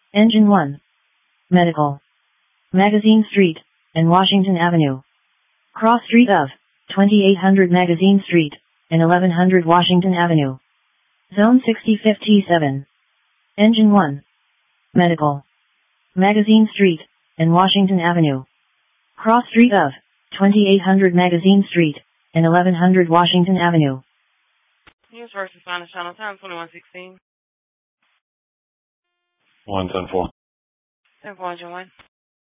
Engine 1. Medical. Magazine Street, and Washington Avenue. Cross street of 2800 Magazine Street, and 1100 Washington Avenue. Zone 6057. Engine 1. Medical. Magazine Street, and Washington Avenue. Cross street of 2800 Magazine Street, and 1100 Washington Avenue. News first responder, channel time 2116. 110-4. 10-4, engine 1.